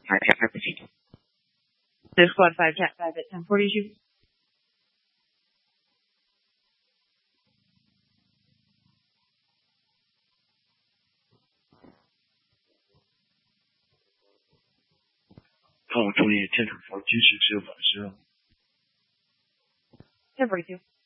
5 feet. There's squad 5, cat 5 at 1042. 看我注意，天主房军事只有晚上。 1042.